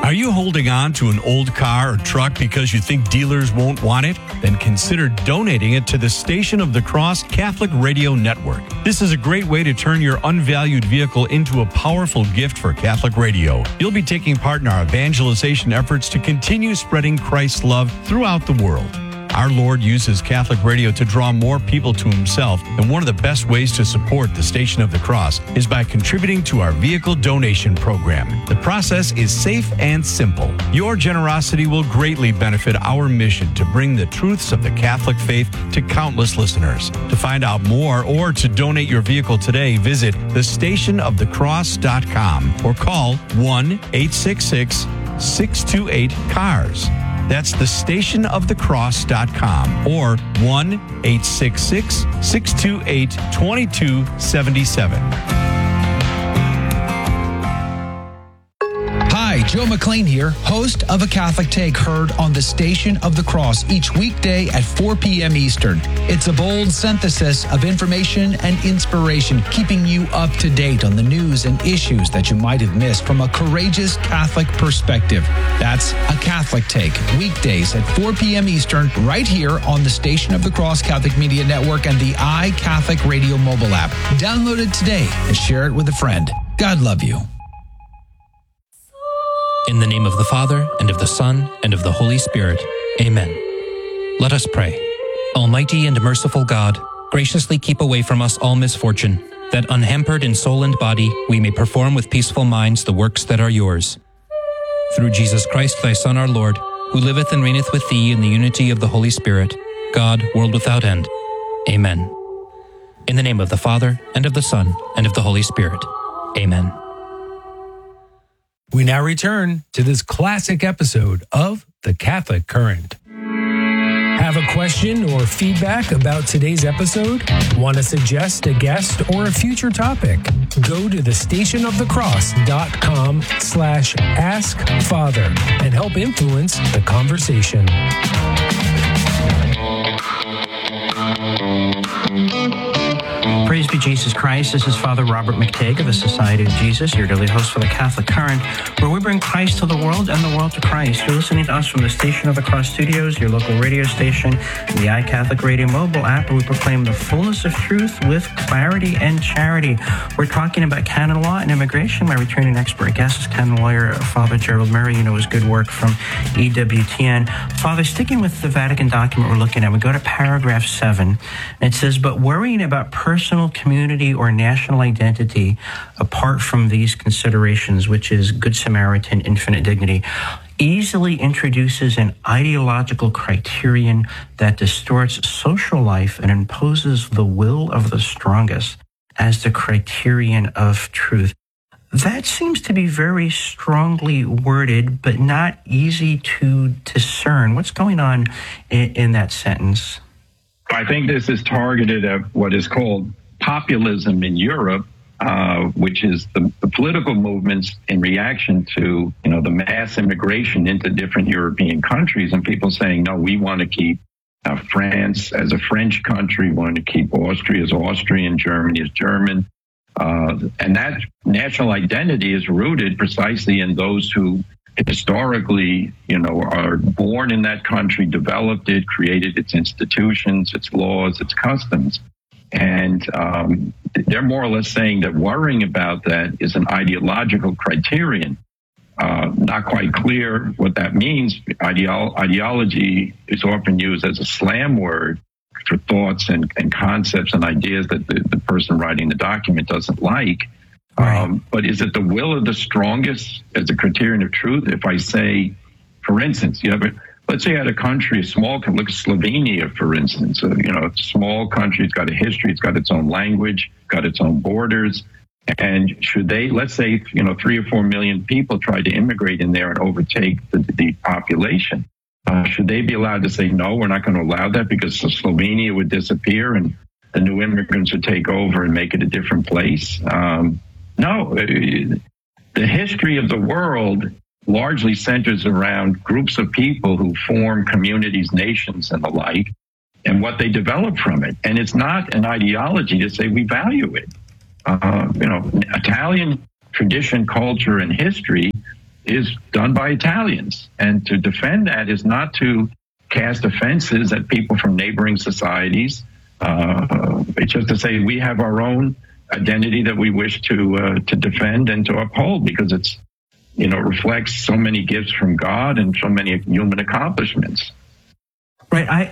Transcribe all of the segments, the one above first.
Are you holding on to an old car or truck because you think dealers won't want it? Then consider donating it to the Station of the Cross Catholic Radio Network. This is a great way to turn your unvalued vehicle into a powerful gift for Catholic radio. You'll be taking part in our evangelization efforts to continue spreading Christ's love throughout the world. Our Lord uses Catholic radio to draw more people to himself, and one of the best ways to support the Station of the Cross is by contributing to our vehicle donation program. The process is safe and simple. Your generosity will greatly benefit our mission to bring the truths of the Catholic faith to countless listeners. To find out more or to donate your vehicle today, visit thestationofthecross.com or call 1-866-628-CARS. That's thestationofthecross.com or 1-866-628-2277. Hi, Joe McLean here, host of A Catholic Take, heard on the Station of the Cross each weekday at 4 p.m. Eastern. It's a bold synthesis of information and inspiration, keeping you up to date on the news and issues that you might have missed from a courageous Catholic perspective. That's A Catholic Take, weekdays at 4 p.m. Eastern, right here on the Station of the Cross Catholic Media Network and the iCatholic Radio mobile app. Download it today and share it with a friend. God love you. In the name of the Father, and of the Son, and of the Holy Spirit. Amen. Let us pray. Almighty and merciful God, graciously keep away from us all misfortune, that unhampered in soul and body we may perform with peaceful minds the works that are yours. Through Jesus Christ, thy Son, our Lord, who liveth and reigneth with thee in the unity of the Holy Spirit, God, world without end. Amen. In the name of the Father, and of the Son, and of the Holy Spirit. Amen. We now return to this classic episode of The Catholic Current. Have a question or feedback about today's episode? Want to suggest a guest or a future topic? Go to thestationofthecross.com/askfather and help influence the conversation. Praise be Jesus Christ. This is Father Robert McTague of the Society of Jesus, your daily host for the Catholic Current, where we bring Christ to the world and the world to Christ. You're listening to us from the Station of the Cross Studios, your local radio station, the iCatholic Radio mobile app, where we proclaim the fullness of truth with clarity and charity. We're talking about canon law and immigration. My returning expert guest is canon lawyer Father Gerald Murray. You know his good work from EWTN. Father, sticking with the Vatican document we're looking at, we go to paragraph 7. And it says, but worrying about personal, community, or national identity apart from these considerations, which is Good Samaritan, infinite dignity, easily introduces an ideological criterion that distorts social life and imposes the will of the strongest as the criterion of truth. That seems to be very strongly worded, but not easy to discern. What's going on in that sentence? I think this is targeted at what is called populism in Europe, which is the political movements in reaction to, the mass immigration into different European countries, and people saying, no, we want to keep France as a French country, we want to keep Austria as Austrian, Germany as German. And that national identity is rooted precisely in those who historically, are born in that country, developed it, created its institutions, its laws, its customs. And they're more or less saying that worrying about that is an ideological criterion. Not quite clear what that means. Ideology is often used as a slam word for thoughts and concepts and ideas that the person writing the document doesn't like. But is it the will of the strongest as a criterion of truth? If I say, for instance, let's say you had a country, a small country, look at Slovenia, for instance. It's a small country, it's got a history, it's got its own language, got its own borders. And should they, let's say, 3 or 4 million people try to immigrate in there and overtake the population, should they be allowed to say, no, we're not going to allow that because Slovenia would disappear and the new immigrants would take over and make it a different place? No, the history of the world largely centers around groups of people who form communities, nations, and the like, and what they develop from it. And it's not an ideology to say we value it. Italian tradition, culture, and history is done by Italians. And to defend that is not to cast offenses at people from neighboring societies. It's just to say we have our own identity that we wish to defend and to uphold, because it's, reflects so many gifts from God and so many human accomplishments. Right, I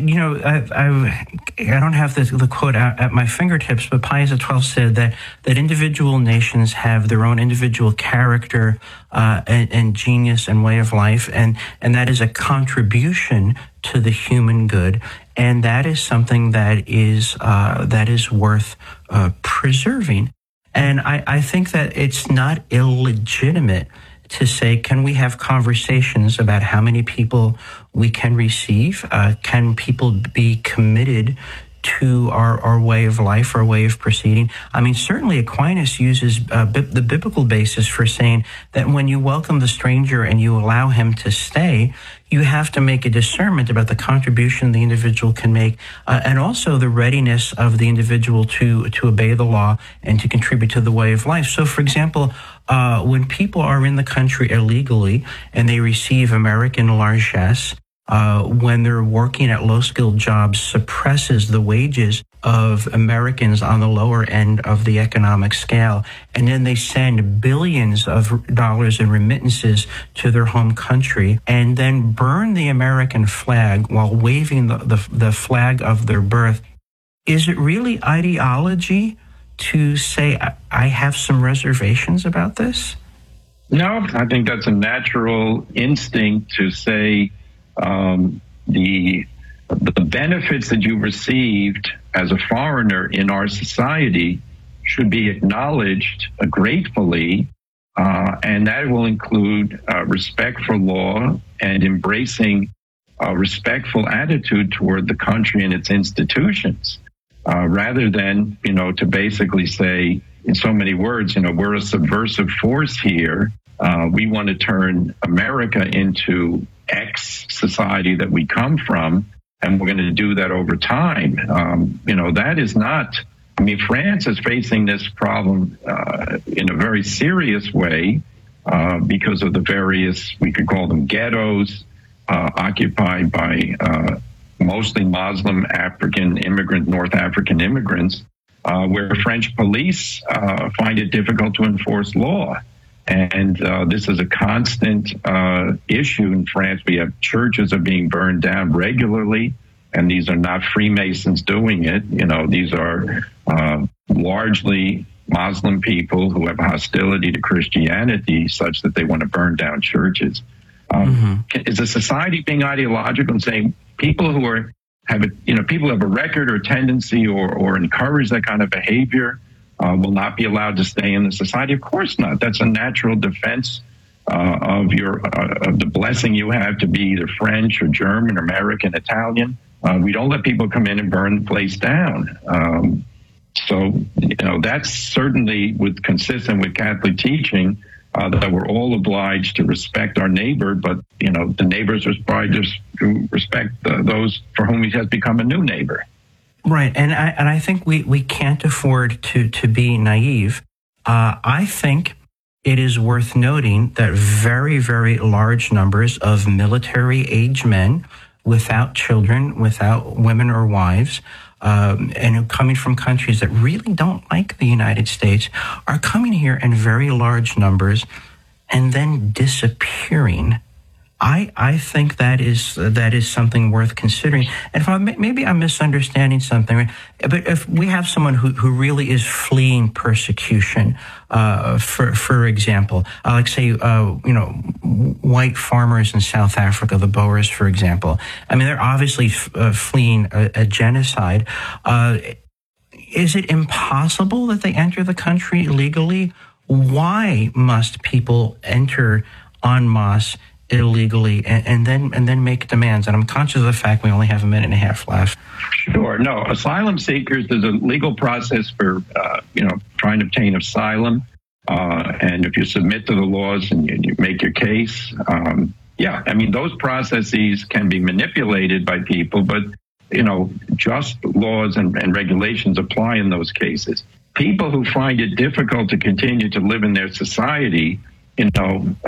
don't have the quote at my fingertips, but Pius XII said that individual nations have their own individual character and genius and way of life, and that is a contribution to the human good, and that is something that is worth preserving. And I think that it's not illegitimate to say, can we have conversations about how many people we can receive? Can people be committed to our way of life, our way of proceeding? I mean, certainly Aquinas uses the biblical basis for saying that when you welcome the stranger and you allow him to stay, you have to make a discernment about the contribution the individual can make, and also the readiness of the individual to obey the law and to contribute to the way of life. So, for example, when people are in the country illegally and they receive American largesse, when they're working at low-skilled jobs, suppresses the wages of Americans on the lower end of the economic scale, and then they send billions of dollars in remittances to their home country, and then burn the American flag while waving the flag of their birth. Is it really ideology to say, I have some reservations about this? No, I think that's a natural instinct to say, the benefits that you received as a foreigner in our society should be acknowledged gratefully, and that will include respect for law and embracing a respectful attitude toward the country and its institutions, rather than, to basically say, in so many words, we're a subversive force here. We want to turn America into X society that we come from, and we're going to do that over time. That is not, France is facing this problem in a very serious way because of the various, we could call them ghettos, occupied by mostly Muslim North African immigrants, where French police find it difficult to enforce law. And this is a constant issue in France. We have churches are being burned down regularly, and these are not Freemasons doing it. These are largely Muslim people who have hostility to Christianity such that they want to burn down churches. Is a society being ideological and saying people who people have a record or tendency or encourage that kind of behavior will not be allowed to stay in the society? Of course not. That's a natural defense of the blessing you have to be either French or German or American, Italian. We don't let people come in and burn the place down. So that's certainly consistent with Catholic teaching that we're all obliged to respect our neighbor, but the neighbors are obliged to respect those for whom he has become a new neighbor. Right, and I think we can't afford to be naive. I think it is worth noting that very, very large numbers of military-age men without children, without women or wives, and coming from countries that really don't like the United States, are coming here in very large numbers and then disappearing. I think that is something worth considering. And maybe I'm misunderstanding something, but if we have someone who really is fleeing persecution, for example, like say, white farmers in South Africa, the Boers, for example. They're obviously fleeing a genocide. Is it impossible that they enter the country illegally? Why must people enter en masse illegally and then make demands? And I'm conscious of the fact we only have a minute and a half left. Sure. No, asylum seekers, there's a legal process for, trying to obtain asylum. And if you submit to the laws and you make your case, those processes can be manipulated by people, but, just laws and regulations apply in those cases. People who find it difficult to continue to live in their society,